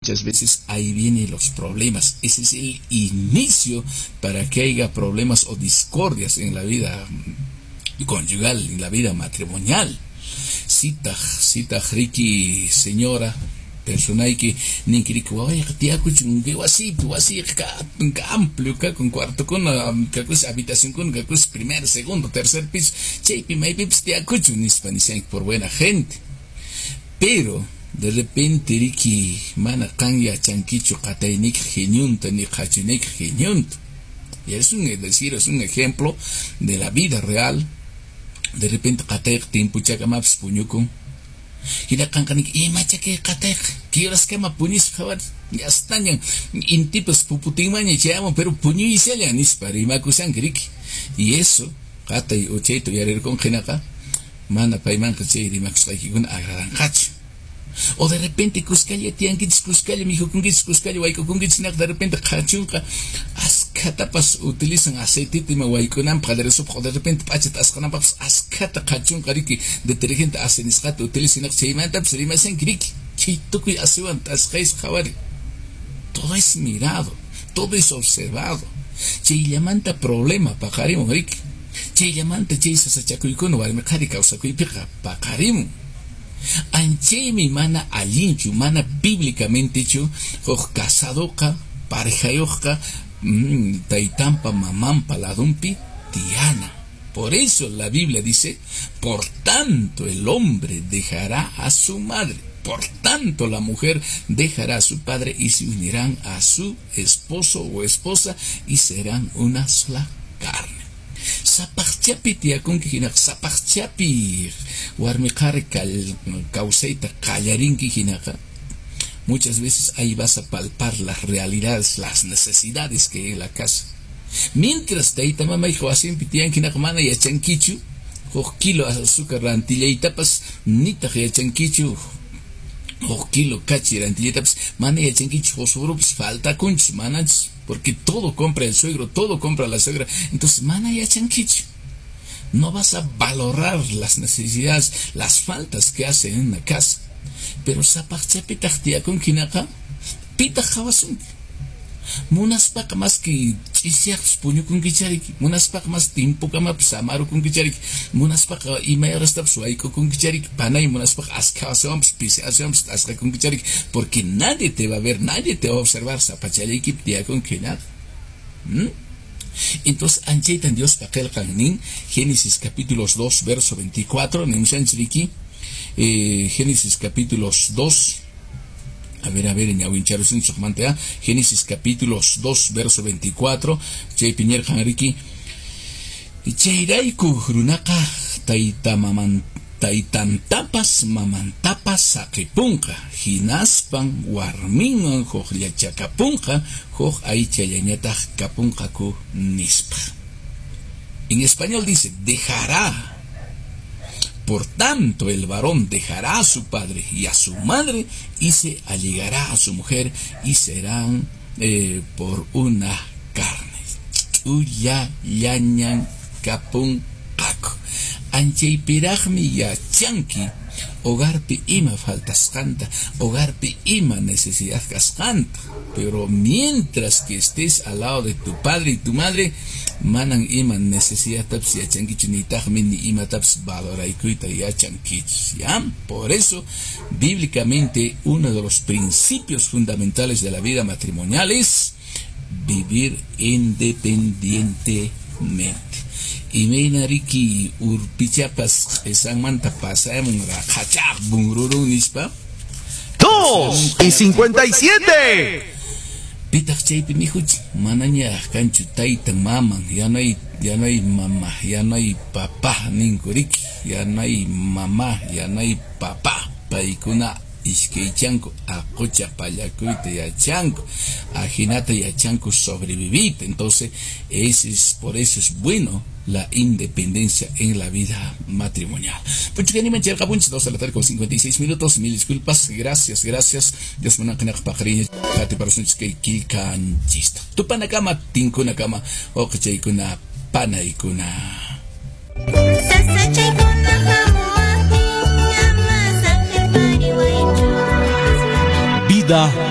muchas veces ahí vienen los problemas. Ese es el inicio para que haya problemas o discordias en la vida conyugal, en la vida matrimonial. Cita Riki, señora, personal que ni quiere que vaya a así amplio con cuarto con habitación con primer, segundo, tercer piso, por buena gente. Pero de repente Riki mana kanya chanquicho katainik geniunta ni kachinik geniunta. Y es un ejemplo de la vida real. De repente katay tiempo chakamaps puñucon. Y la cancanik macha que katay que horas que ma puñis javar ya están intipos puputimani chamo pero puñu y se le para y macusan griki. Y eso katay ocheto yarer con genaka mana paiman que se y macusan con agradan hacho. O de repente cuscalle tianguis cuscalle mijo con cuscalle waiko con nak de repente khachunka askatapas utilizan aceitito y mawaikonam para eso de repente pachet askanampas askata khachunka riki detergente asenisqata utilizan cheimanta psrimasen griki chitukuy asuan tasqais khawari. Todo es mirado, todo es observado. Chillamanta problema paqarimu riki. Chillamanta chisa sachakuykuno warmi qhari kawsakuypiqa paqarimu. Anchemi mana alinchu, mana bíblicamente hecho, casadoka, parejayoka, taitampa, mamampa, ladumpi, tiana. Por eso la Biblia dice, por tanto el hombre dejará a su madre, por tanto la mujer dejará a su padre y se unirán a su esposo o esposa y serán una sola carne. Sapachchapi tiakun kihinak sapachchapi warmiqari causeita callarinki hinaka. Muchas veces ahí vas a palpar las realidades, las necesidades que hay en la casa. Mientras taita mama hijo así pitian kinak mana ya chanquichu, kilo azúcar rantillaitapas nita ya chanquichu. Kilo cachi rantillaitapas mana ya chanquichu josurups falta kunch manach. Porque todo compra el suegro, todo compra la suegra. Entonces, mana ya chanquicho. No vas a valorar las necesidades, las faltas que hacen en la casa. Pero sapachcha pitachtia con kinaka, pitajawasun. Munaspak más que chisiax puño con kicharik. Munaspak más tiempo kama psamaru con kicharik. Munaspak imayarastap suaiko con kicharik. Panay munaspak askasams, pisasams, aska con kicharik. Porque nadie te va a ver, nadie te va a observar. Sapachalik tia con kinaka. Entonces, anchaitan Dios pakel kanin. Génesis capítulos 2, verso 24. Nemshanchriki. Génesis capítulos 2. A ver, en Awincharusin Chokmantea, Génesis capítulos 2, verso 24, Chay Piñer Hanriki, Chayraiku Runaka, Taitantapas, Mamantapas, Sakipunka, Hinaspan, Warmingan, Jojliachakapunka, Joj Aichayañata, Kapunkaku, Nispa. En español dice, dejará. Por tanto, el varón dejará a su padre y a su madre y se allegará a su mujer y serán por una carne. Uya yañan kapun kako. Anchei piragmi ya chanki. Hogarpi ima faltas canta. Hogarpi ima necesidad cascanta. Pero mientras que estés al lado de tu padre y tu madre, manan ima necesidad taps ya chanquichu ni tajmin ni ima taps valoraikuita ya chanquichu. ¿Ya? Por eso, bíblicamente, uno de los principios fundamentales de la vida matrimonial es vivir independientemente. Y meinariki urpichapas esan manta pasaemon rachak bungruru nispa 2:57. Pitak chaypi mijuch manaña kanchu taytan maman yanay mama yanay papá ninkuriki yanay mama yanay papá paykuna iskaychanku aqucha pallakuyta yachanku ajinata yachanku sobrevivir. Entonces por eso es bueno la independencia en la vida matrimonial. Puchukani manchar kabunch 2 de la tarde con 56 minutos. Mil disculpas. Gracias. Dios manakinak pakriña kati parasunch kay kilkanchista. Tupanakama tinkunakama okchaykuna panaykuna. Vida